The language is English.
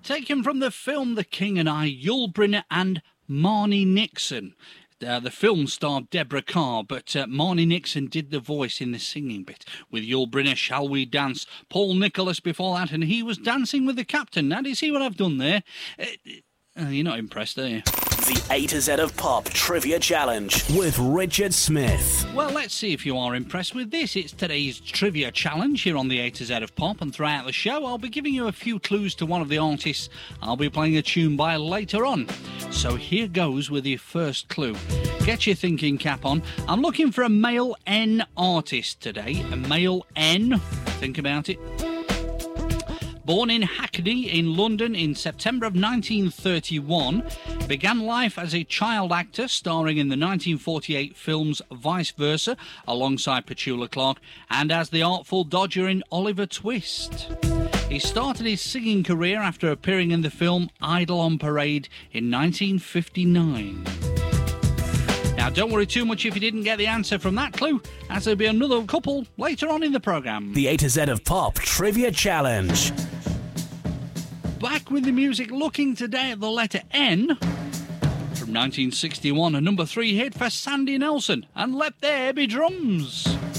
Taken from the film The King and I, Yul Brynner and Marni Nixon. The film starred Deborah Carr, but Marni Nixon did the voice in the singing bit. With Yul Brynner, Shall We Dance? Paul Nicholas before that, and he was dancing with the captain. Now, do you see what I've done there? You're not impressed, are you? The A to Z of Pop Trivia Challenge with Richard Smith. Well, let's see if you are impressed with this. It's today's Trivia Challenge here on the A to Z of Pop, and throughout the show I'll be giving you a few clues to one of the artists I'll be playing a tune by later on. So here goes with your first clue. Get your thinking cap on. I'm looking for a male N artist today. A male N. Think about it. Born in Hackney in London in September of 1931, began life as a child actor starring in the 1948 films Vice Versa alongside Petula Clark and as the Artful Dodger in Oliver Twist. He started his singing career after appearing in the film Idle on Parade in 1959. Now, don't worry too much if you didn't get the answer from that clue, as there'll be another couple later on in the programme. The A to Z of Pop Trivia Challenge. Back with the music, looking today at the letter N. From 1961, a number 3 hit for Sandy Nelson, and Let There Be Drums.